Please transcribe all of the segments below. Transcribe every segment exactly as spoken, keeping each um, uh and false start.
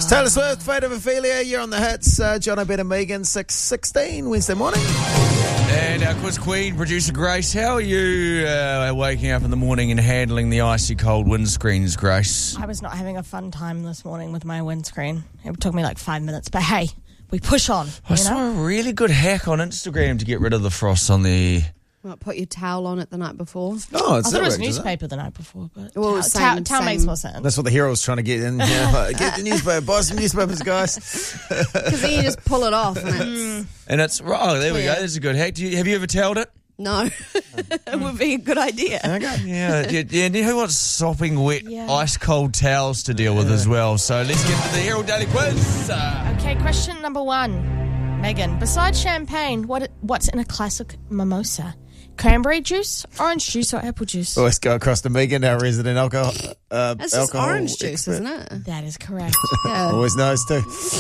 It's Taylor Swift, Fate of Ophelia. You're on the hits. Uh, John O'Brien and Megan, six sixteen, Wednesday morning. And our quiz queen, producer Grace, how are you uh, waking up in the morning and handling the icy cold windscreens, Grace? I was not having a fun time this morning with my windscreen. It took me like five minutes, but hey, we push on. I you saw know? a really good hack on Instagram to get rid of the frost on the... What, put your towel on it the night before? Oh, I it's thought it was worked, is newspaper the night before, but Well, towel, same- towel, towel same. makes more sense. That's what the hero was trying to get in. Yeah, like, get the newspaper, buy some newspapers, guys. Because then you just pull it off and it's... And it's... Oh, there we Yeah. go. That's a good hack. Do you, have you ever toweled it? No. It would be a good idea. Okay. Yeah. yeah, yeah. And who wants sopping wet, Yeah. ice-cold towels to deal with as well? So let's get to the Herald Daily Quiz. Uh, Okay, question number one. Megan, besides champagne, what what's in a classic mimosa? Cranberry juice, orange juice, or apple juice? Well, let's go across to Megan, our resident alcohol. Uh, It's just alcohol orange juice, expert. isn't it? That is correct. Yeah. Always knows too.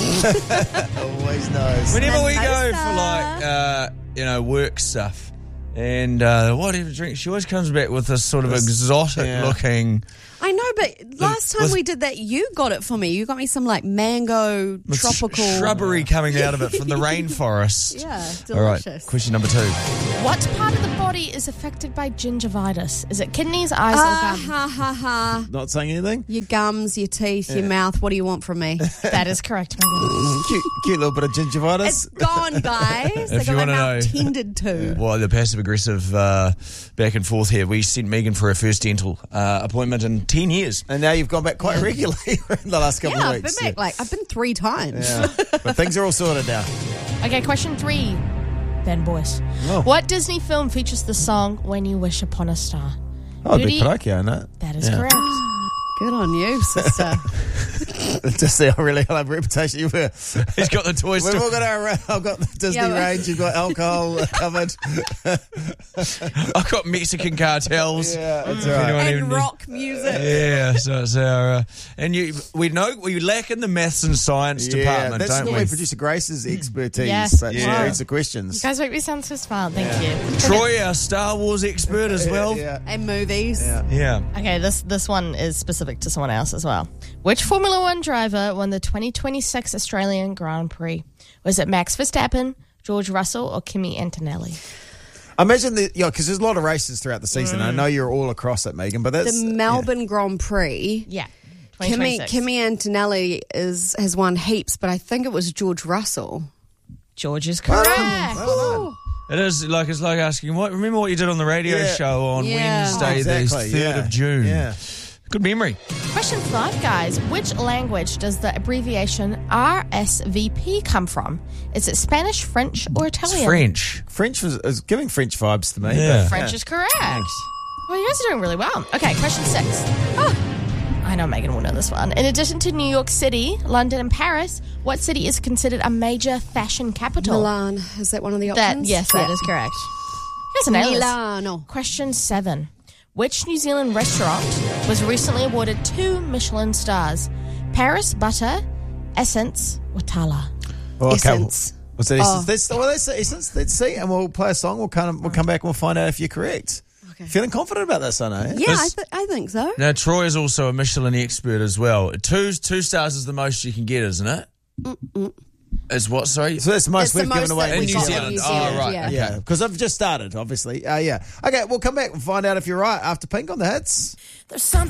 Always knows. Whenever we go Mimosa. for like, uh, you know, work stuff and uh, whatever drink, she always comes back with this sort of exotic yeah. looking... I know, but last time with- we did that, you got it for me. You got me some like mango with sh- tropical shrubbery coming out of it from the rainforest. Yeah, All right, delicious. question number two. What part of the body is affected by gingivitis? Is it kidneys, eyes, Ah, or gum? ha ha ha! Not saying anything. Your gums, your teeth, your mouth. What do you want from me? That is correct, Megan. Cute, cute little bit of gingivitis. It's gone, guys. They If got you my wanna mouth know- tended to. Well, the passive aggressive uh, back and forth here. We sent Megan for her first dental uh, appointment in ten years. And now you've gone back quite regularly in the last couple Yeah, of I've been weeks. back like I've been three times. yeah. But things are all sorted now. Okay, question three. Then, boys. Oh. What Disney film features the song When You Wish Upon a Star? Oh, Beauty- big Pinocchio, isn't it? That is Yeah. correct. Good on you, sister. Just see how really high reputation you were. He's got the toy We've store. all got our, uh, I've got the Disney Yeah, but- range, you've got alcohol covered. I've got Mexican cartels. Yeah, that's Anyone right. even and need- rock music. Yeah, so it's our... Uh, and you, we know we lack in the maths and science Yeah, department, that's don't normally we? producer Grace's expertise. Yes. That she Yeah. reads the You questions. guys make me sound so smart. Thank you. Troy, our Star Wars expert as well. Yeah. And movies. Yeah. Yeah. Okay, this this one is specific to someone else as well. Which Formula One driver won the twenty twenty-six Australian Grand Prix? Was it Max Verstappen, George Russell, or Kimi Antonelli? I imagine that, yeah, because there's a lot of races throughout the season. I know you're all across it, Megan, but that's. The Melbourne Grand Prix. Yeah, Kimi, twenty twenty-six. Kimi Antonelli is has won heaps, but I think it was George Russell. George is Well correct. done. Well done. It is like it's like asking what. Remember what you did on the radio Yeah. show on Yeah. Wednesday, Exactly, the third yeah. of June. Yeah. Good memory. Question five, guys. Which language does the abbreviation R S V P come from? Is it Spanish, French, or It's Italian? French. French was, is giving French vibes to me. Yeah. but- French is correct. Well, you guys are doing really well. Okay, question six. Oh, I know Megan will know this one. In addition to New York City, London, and Paris, what city is considered a major fashion capital? Milan. Is that one of the That, options? yes, that is correct. Here's an nail this. Milano. Question seven. Which New Zealand restaurant was recently awarded two Michelin stars? Paris Butter, Essence, or Tala? Well, okay, Essence. What's that? Essence? Oh. Let's, well, let's, essence. Let's see, and we'll play a song. We'll kind of we'll come back and we'll find out if you're correct. Okay. Feeling confident about this, I know. Yeah, I, This- th- I think so. Now Troy is also a Michelin expert as well. Two two stars is the most you can get, isn't it? Mm-mm. Is what? Sorry. So that's the most It's the we've given most away that In we New got Zealand. in New Oh, Zealand, right. yeah. Yeah, because I've just started, obviously. Uh, yeah. Okay, we'll come back and find out if you're right after Pink on the hits. There's some